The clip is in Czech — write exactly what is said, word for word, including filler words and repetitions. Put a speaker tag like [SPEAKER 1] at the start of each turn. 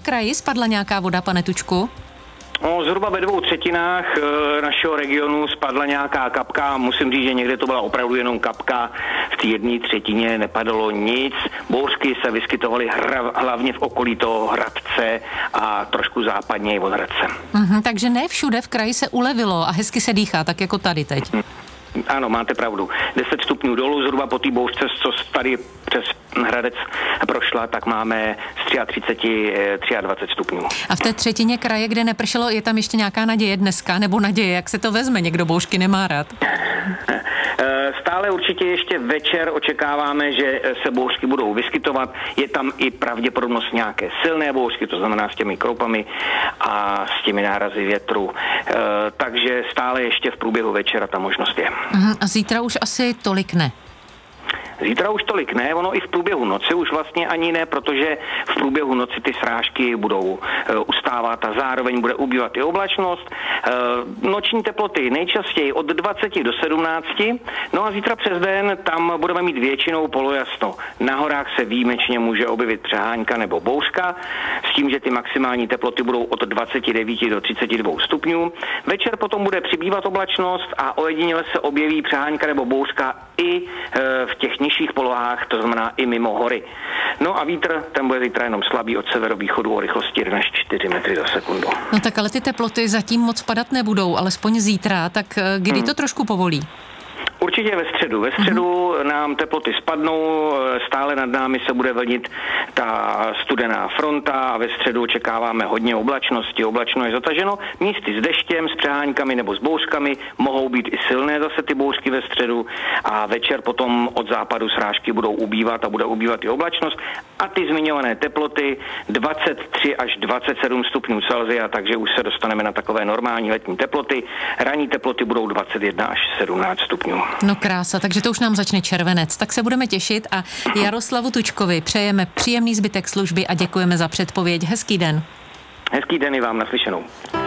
[SPEAKER 1] kraji spadla nějaká voda, pane Tučku?
[SPEAKER 2] No, zhruba ve dvou třetinách e, našeho regionu spadla nějaká kapka. Musím říct, že někde to byla opravdu jenom kapka. V té jedné třetině nepadalo nic. Bouřky se vyskytovaly hra, hlavně v okolí toho Hradce a trošku západněji od Hradce.
[SPEAKER 1] Mhm, takže ne všude v kraji se ulevilo a hezky se dýchá, tak jako tady teď.
[SPEAKER 2] Hmm. Ano, máte pravdu. deset stupňů dolů, zhruba po té bouřce, co tady přes Hradec prošla, tak máme z třicet tři, dvacet tři stupňů.
[SPEAKER 1] A v té třetině kraje, kde nepršelo, je tam ještě nějaká naděje dneska, nebo naděje, jak se to vezme? Někdo bouřky nemá rád.
[SPEAKER 2] Stále určitě ještě večer očekáváme, že se bouřky budou vyskytovat. Je tam i pravděpodobnost nějaké silné bouřky, to znamená s těmi kroupami a s těmi nárazy větru. E, takže stále ještě v průběhu večera ta možnost je.
[SPEAKER 1] A zítra už asi tolik ne.
[SPEAKER 2] Zítra už tolik ne, ono i v průběhu noci už vlastně ani ne, protože v průběhu noci ty srážky budou e, ustávat a zároveň bude ubývat i oblačnost. E, noční teploty nejčastěji od dvaceti do sedmnácti, no a zítra přes den tam budeme mít většinou polojasno. Na horách se výjimečně může objevit přehánka nebo bouřka, s tím, že ty maximální teploty budou od dvaceti devíti do třiceti dvou stupňů. Večer potom bude přibývat oblačnost a ojediněle se objeví přehánka nebo bouřka i e, v těch nižších polohách, to znamená i mimo hory. No a vítr, ten bude zítra jenom slabý od severovýchodu o rychlosti jedna až čtyři metry za sekundu.
[SPEAKER 1] No tak ale ty teploty zatím moc padat nebudou, alespoň zítra, tak kdy hmm. to trošku povolí?
[SPEAKER 2] Určitě ve středu. Ve středu mm-hmm. nám teploty spadnou, stále nad námi se bude vlnit ta studená fronta a ve středu očekáváme hodně oblačnosti. Oblačno je zataženo místy s deštěm, s přeháňkami nebo s bouřkami, mohou být i silné zase ty bouřky ve středu a večer potom od západu srážky budou ubývat a bude ubývat i oblačnost a ty zmiňované teploty dvacet tři až dvacet sedm stupňů Celsia, takže už se dostaneme na takové normální letní teploty. Ranní teploty budou dvacet jedna až sedmnáct stupňů.
[SPEAKER 1] No krása, takže to už nám začne červenec. Tak se budeme těšit a Jaroslavu Tučkovi přejeme příjemný zbytek služby a děkujeme za předpověď. Hezký den.
[SPEAKER 2] Hezký den i vám, naslyšenou.